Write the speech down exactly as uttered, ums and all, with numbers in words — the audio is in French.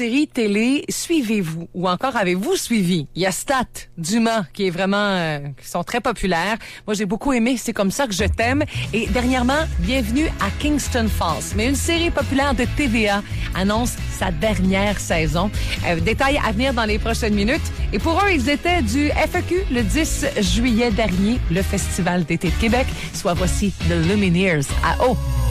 séries télé suivez-vous ou encore avez-vous suivi? Il y a Stat, Dumas, qui est vraiment, euh, qui sont très populaires. Moi, j'ai beaucoup aimé C'est comme ça que je t'aime. Et dernièrement, Bienvenue à Kingston Falls. Mais une série populaire de T V A annonce sa dernière saison. Euh, détails à venir dans les prochaines minutes. Et pour eux, ils étaient du F A Q le dix juillet dernier, le Festival d'été de Québec. Soit voici The Lumineers à eau.